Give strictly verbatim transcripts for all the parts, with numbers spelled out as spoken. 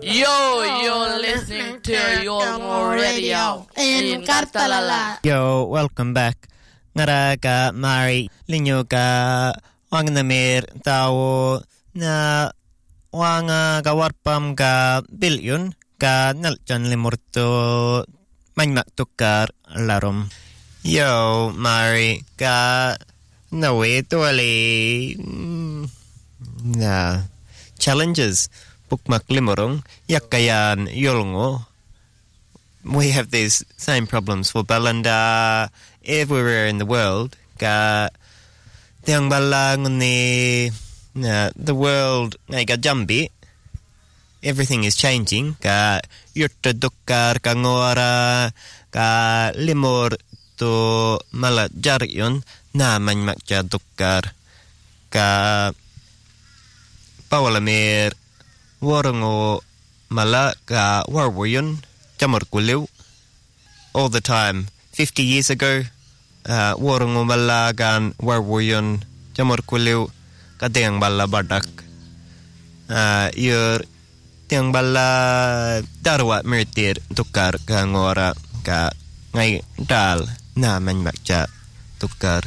Yo, you're listening to Yolngu Radio in Kartalala. Yo, welcome back. Ngara ka Mari linyo ka wangnamir tao na wanga ka warpam ka bilyon ka nalchan limurto manmak tukar larom. Yo, Mari ka nawe tuwali na challenges bukmak limurong yakayan yolngu. We have these same problems for Balanda everywhere in the world. Ka tiang balang ni na the world ngay ka jambi. Everything is changing. Ka yurta dukkar ka ngora ka limor to mala jaryon na manmak ja dukkar ka pawalamir warango mala ka warwayon jamor kuliw all the time. Fifty years ago, uh, warango mala gan warwayon jamor kuliw ka tiang bala badak. Uh, yur tiang bala darwa mirtir tukar ka ngora ka ngay dal na manmak ja tukar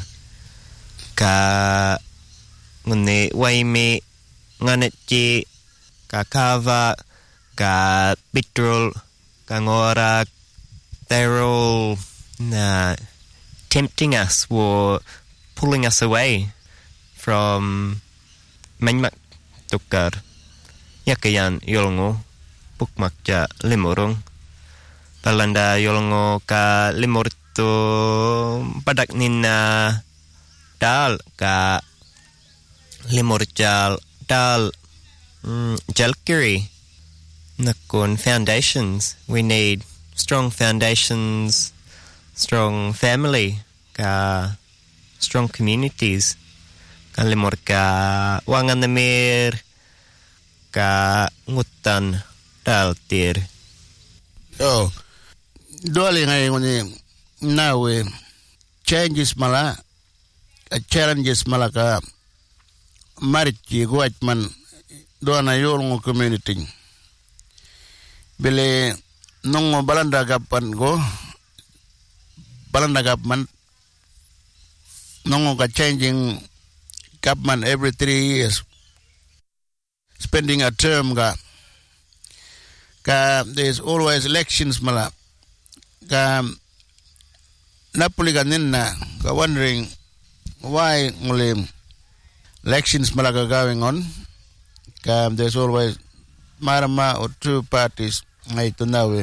ka ngune waimi nganetji ka kava ka petrol ka ngora they're all nah, tempting us or pulling us away from manmak tukar yakayan yolngu bukmak ja limurung Balanda yolngu ka limurto padak nina dal ka limurjal dal mm, jalkiri nakon foundations. We need strong foundations, strong family ka strong communities ka limur ka wangan namir ka ngutan dal tir. Oh, dole ngay ngoni nawe changes mala challenges mala ka marchi guatman doana yolngu community bele nongo balanda gapan go balanda gapan nongo ka changing government every three years spending a term ga ka there's always elections mala ka napuli ganinna ka wondering why ngule elections malaga going on. Um, there's always marama or two parties ngay to nawe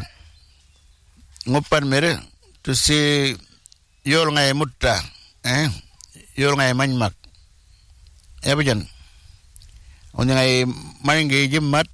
ngupan mere to see yol ngay mutta eh yol ngay manmak ebajan onya ngay maringi jimmat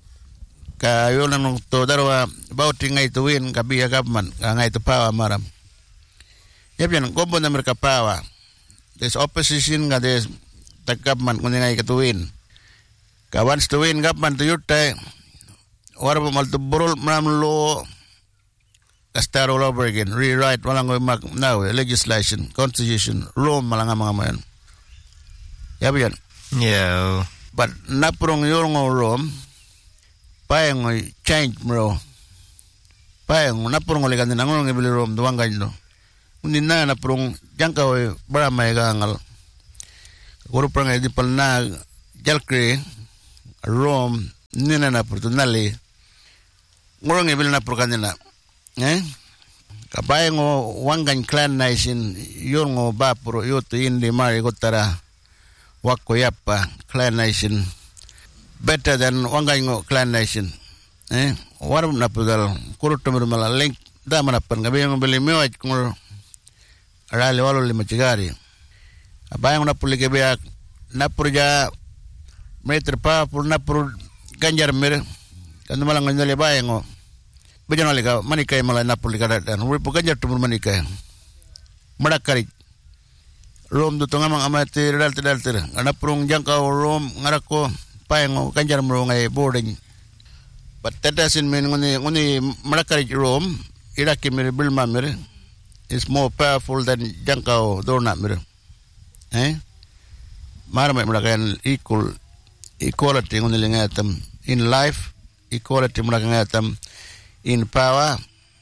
ka yol nang to darwa voting ngay to win ka biya government ka ngay to power maram ebajan gombo na mereka power. There's opposition nga there's the government kundi ngay to win. Ka wants to win government to yurte warba mal to burol maram law start all over again, rewrite walang mag now legislation, constitution, law malang mga mayan. Yabi yan. Yeah. But naprong yung Rome payang change bro. Payang naprong ulikan din ang ibili Rome duwang ganyo. Kundi na naprong jangkaw baramay gangal. Kuro prang di pal na jalkri Rome nina na portunali ngurang ibil na porkanina eh kapay ngo wangan clan nation yon ngo bapuro yoto indi mari gotara wako yapa clan nation better than wangan ngo clan nation eh warum na pudal kuruto mala link da manapan gabi ngo beli mewaj ngor arale walo lima cigari kapay ngo na puli gabi na purja meter pa purna pur ganjar mere kan malang ngale bayango bejan wali ka manikay mala napuli kada dan uri pu ganjar tumur manikay madakari rom du tonga mang amati dal dal ter ana prung jangka rom ngarako payango ganjar mro ngai boarding but that doesn't mean ngoni ngoni madakari rom iraki mere bilma mere is more powerful than jangka dorna mere eh mara mai madakan equal equality on the lingatam in life equality mulakangatam in power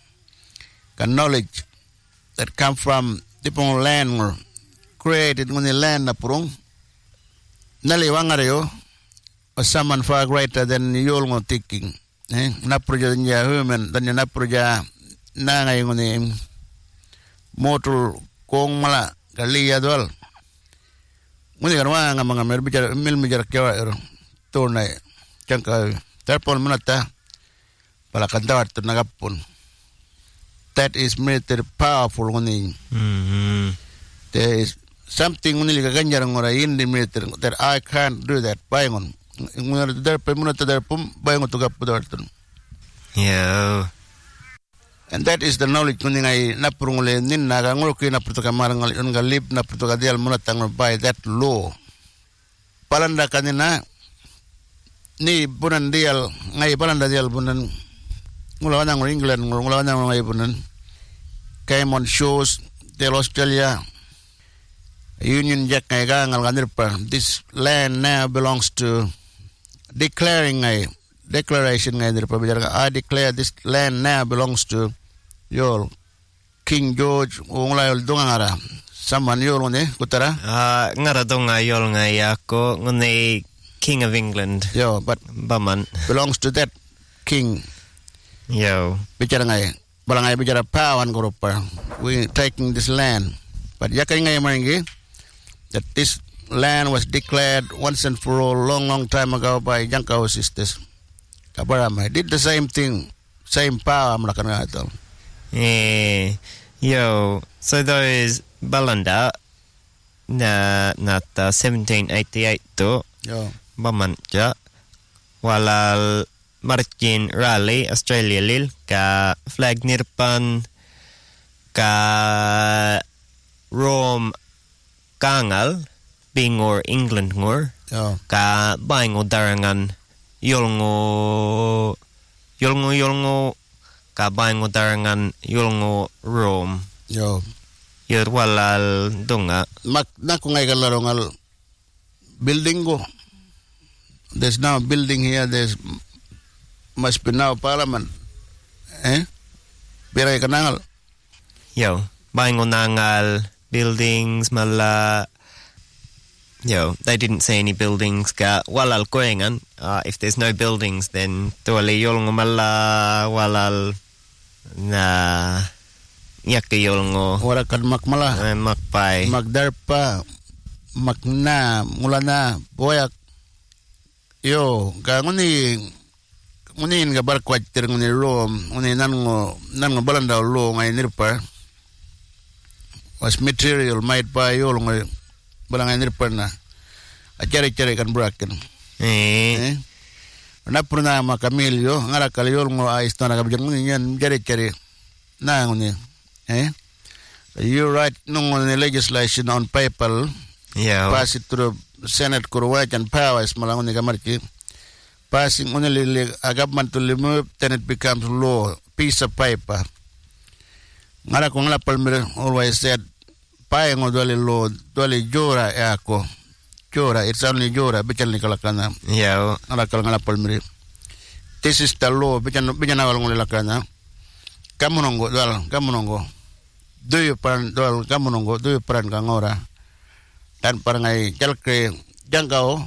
ka knowledge that come from tipong land or created nguni land na purong naliwangareyo or someone far greater than yol ngo thinking eh naproja nya human dan naproja na ngay nguni motor kong mala kaliya dwal nguni garwa nga mga merbijar mil mijar kyawa tunay changka terpon manata pala kantawat to nagapon. That is military powerful nguni. Mm-hmm. There is something nguni kaganyar ngora in the military that I can't do that. Bayangon. Ngora der pemunata der pum bayangon to gapudarton. Yeah. And that is the knowledge nguni ngai napurungule nin naga ngurki naputuka marangal ungalib naputuka dial munatang by that law. Palanda kanina ni bunan dial ngai palanda dial bunan ngulawan ng England ngulawan ng mga ipunan came on shows del Australia Union Jack ngay ka ngal ganir pa this land now belongs to declaring ngay declaration ngay dir pa I declare this land now belongs to your King George ngulay dungara saman yol ngone kutara ah ngara donga yol ngay ako ngone King of England yo but baman belongs to that king. Yo. Bicara ngai, balangai bicara pawan korupa. We taking this land, but yakai ngai maringi that this land was declared once and for all long, long time ago by Jankau sisters. Kabarama did the same thing, same power. Melakan ngatal. Eh, yo. So those Balanda, na nata seventeen eighty-eight to. Yo. Baman ja. Walal Martin Raleigh Australia lil ka flag nirpan ka Rome kangal bingor England ngor oh. ka baingo darangan yolngo yolngo yolngo ka baingo darangan yolngo Rome yo yer walal dunga mak na ko ngay kalarongal building go there's now a building here there's must be now parliament eh biray kanangal yo baingo nangal buildings mala yo they didn't say any buildings ka walal koengan uh, if there's no buildings then tuali yolngo mala walal na yakka yolngo wala kad makmala uh, makpai magdarpa makna mulana boyak yo ka nguni nguni nga barkwat ter nguni rom nguni nango nango balanda lo ngai nirpa was material made by yol ngai balangai nirpa na acare cari kan braken eh, eh na purna ma kamilyo ngara kal yol ngo a istana ka bijang nguni yan cari cari na nguni eh you write no legislation on paper yeah pass it through Senate kurwach and powers malanguni kamarki passing only a government to remove then it becomes law piece of paper ngara ko ngala palmir always said pay ngo dole law dole jora yako jora it's only jora bical ni kalakana yeah ngala kal ngala palmir this is the law bican bican awal ngol lakana kamunongo dal kamunongo do you pan dal kamunongo do you pan kangora dan parangai jalke jangkau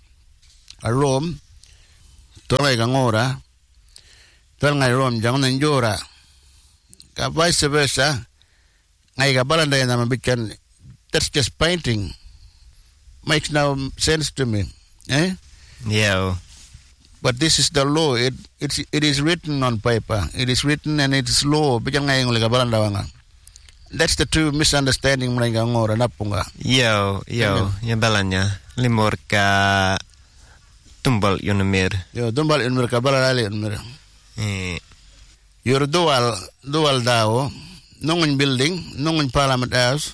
a Rome tolai kangora tolai Rome jangan njora ka vice versa ngai ka balanda na mabikan that's just painting makes no sense to me eh yeah but this is the law it it's it is written on paper it is written and it is law bijan ngai ngol ka balanda wanga that's the true misunderstanding mereka ngora napunga yo yo ya balanya limor ka tumbal yunmir yo tumbal yunmir ka balali yunmir eh your dual dual dao nungun building nungun parliament house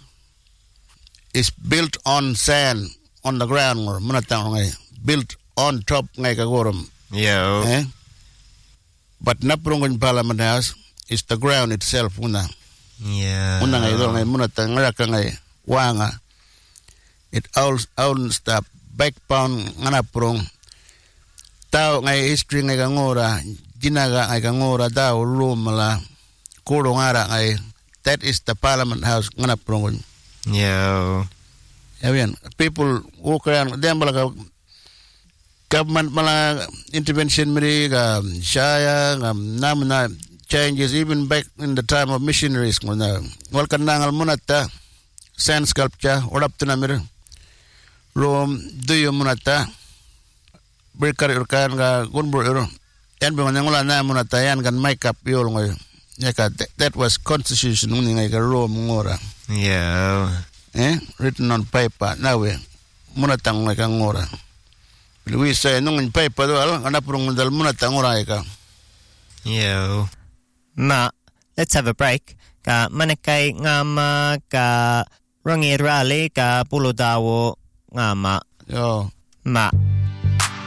is built on sand on the ground or munatang ngai built on top ngai ka gorom yo eh but naprungun parliament house is the ground itself una yeah una ngai do ngai munatang ngai ka ngai wanga it all owns the backbone ngana prong tao ngai history ngai kangora jinaga ngai kangora tao room la kurong ara ngai. That is the Parliament House ngana prong. Yo. Avian people walk around them like government mala intervention meri ga shaya ga namna changes even back in the time of missionaries ngona wal kanangal munata sand sculpture orap tunamir Rome duyo munata berkar urkan ga gunbur ur yan bangana ngula na munata yan kan makeup yol ngoy yaka that was constitution ngai ga Rome ngora. Yeah. Eh, written on paper. Now we munatang ngai ka ngora. We say nung in paper do al ana prung dal munatang ngora ka. Yo. Ma, let's have a break. Ka manakai ngama ka rangi rally ka puludawo ngama. Yo. Ma.